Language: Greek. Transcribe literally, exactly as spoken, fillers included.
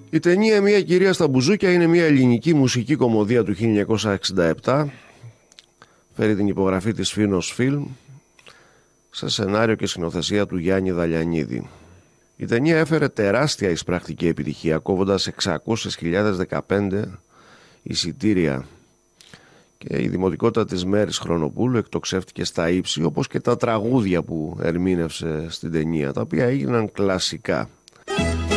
Η ταινία «Μια κυρία στα μπουζούκια» είναι μια ελληνική μουσική κομμωδία του χίλια εννιακόσια εξήντα επτά. Φέρει την υπογραφή της Φίνος Φιλμ σε σενάριο και σκηνοθεσία του Γιάννη Δαλιανίδη. Η ταινία έφερε τεράστια εισπρακτική επιτυχία, κόβοντας εξακόσιες χιλιάδες δεκαπέντε εισιτήρια, και η δημοτικότητα της Μέρης Χρονοπούλου εκτοξεύτηκε στα ύψη, όπως και τα τραγούδια που ερμήνευσε στην ταινία, τα οποία έγιναν κλασικά.